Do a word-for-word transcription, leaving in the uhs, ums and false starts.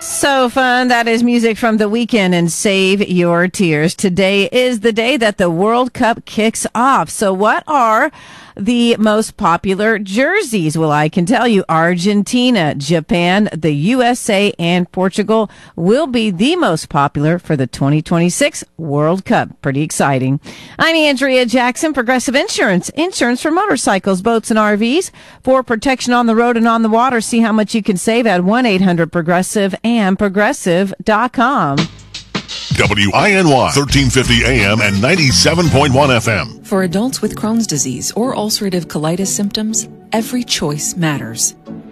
So fun. That is music from The Weeknd and Save Your Tears. Today is the day that the World Cup kicks off. So what are the most popular jerseys? Well, I can tell you Argentina, Japan, the U S A, and Portugal will be the most popular for the twenty twenty-six World Cup. Pretty exciting. I'm Andrea Jackson, Progressive Insurance. Insurance for motorcycles, boats, and R Vs. For protection on the road and on the water, see how much you can save at one eight hundred progressive and progressive dot com. W I N Y, thirteen fifty A M and ninety-seven point one F M. For adults with Crohn's disease or ulcerative colitis symptoms, every choice matters.